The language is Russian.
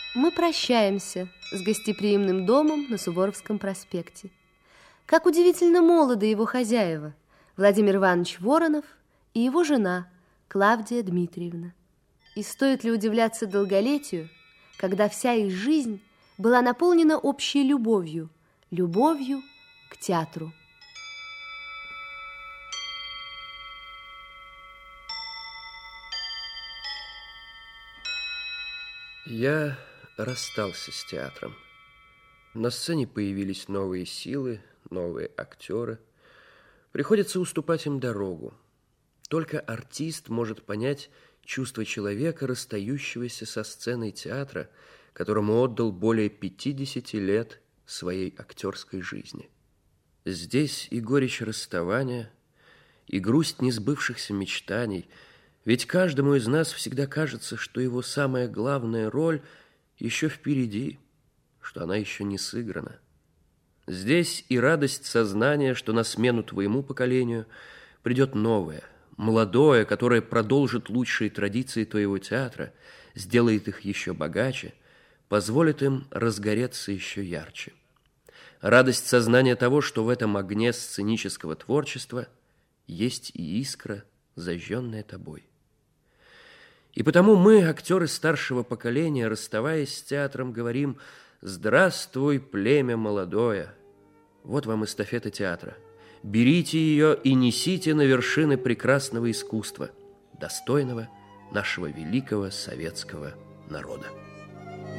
Мы прощаемся с гостеприимным домом на Суворовском проспекте. Как удивительно молоды его хозяева, Владимир Иванович Воронов и его жена Клавдия Дмитриевна. И стоит ли удивляться долголетию, когда вся их жизнь была наполнена общей любовью к театру. Я расстался с театром. На сцене появились новые силы, новые актеры. Приходится уступать им дорогу. Только артист может понять чувство человека, расстающегося со сценой театра, которому отдал более 50 лет своей актерской жизни. Здесь и горечь расставания, и грусть несбывшихся мечтаний, ведь каждому из нас всегда кажется, что его самая главная роль еще впереди, что она еще не сыграна. Здесь и радость сознания, что на смену твоему поколению придет новое, молодое, которое продолжит лучшие традиции твоего театра, сделает их еще богаче, позволит им разгореться еще ярче. Радость сознания того, что в этом огне сценического творчества есть и искра, зажженная тобой. И потому мы, актеры старшего поколения, расставаясь с театром, говорим: «Здравствуй, племя молодое! Вот вам эстафета театра. Берите ее и несите на вершины прекрасного искусства, достойного нашего великого советского народа».